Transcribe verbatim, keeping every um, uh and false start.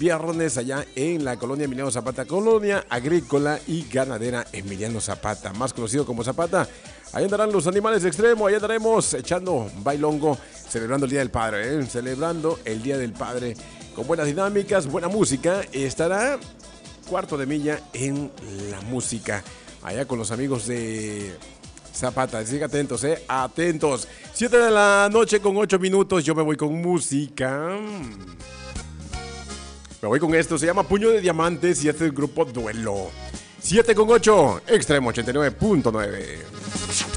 viernes allá en la colonia Emiliano Zapata, colonia agrícola y ganadera Emiliano Zapata, más conocido como Zapata. Ahí andarán los animales de extremo, ahí andaremos echando bailongo, celebrando el Día del Padre, ¿eh? Celebrando el Día del Padre con buenas dinámicas, buena música. Estará Cuarto de Milla en la música, allá con los amigos de Zapata. Así que atentos, eh, atentos. siete de la noche con ocho minutos. Yo me voy con música. Me voy con esto. Se llama Puño de Diamantes y este es el grupo Duelo. siete con ocho, Extremo ochenta y nueve punto nueve.